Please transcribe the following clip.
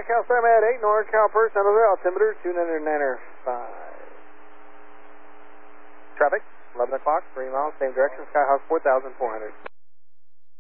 Cal Sam at 8, NorCal per San Jose, altimeter 299.5. Traffic, 11 o'clock, 3 miles, same direction, Skyhawk 4,400.